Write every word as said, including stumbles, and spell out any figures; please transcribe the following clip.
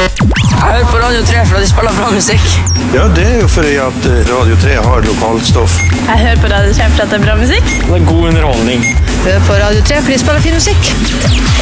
Jeg hører på Radio tre for at de spiller bra musikk. Ja, det er jo fordi at Radio tre har lokalstoff. Jeg hører på Radio tre for at det er bra musikk. Det er god underholdning. Jeg hører på Radio tre for de spiller fin musikk.